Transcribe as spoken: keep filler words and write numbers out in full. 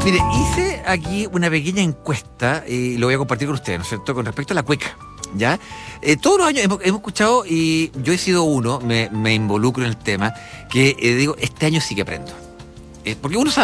Mire, hice aquí una pequeña encuesta y lo voy a compartir con ustedes, ¿no es cierto?, con respecto a la cueca, ¿ya? Eh, todos los años hemos, hemos escuchado, y yo he sido uno, me, me involucro en el tema, que eh, digo, este año sí que aprendo. Eh, porque uno sabe